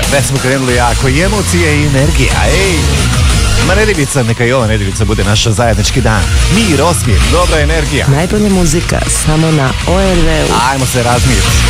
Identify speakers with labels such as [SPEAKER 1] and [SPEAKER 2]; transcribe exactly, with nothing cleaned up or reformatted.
[SPEAKER 1] Već smo krenuli jako i emocije i energija, ej! Ma nedjeljica, neka i ova nedjeljica bude naš zajednički dan. Mir, osmijeh, dobra energija.
[SPEAKER 2] Najbolja muzika samo na O R V-u.
[SPEAKER 1] Ajmo se razmijeti.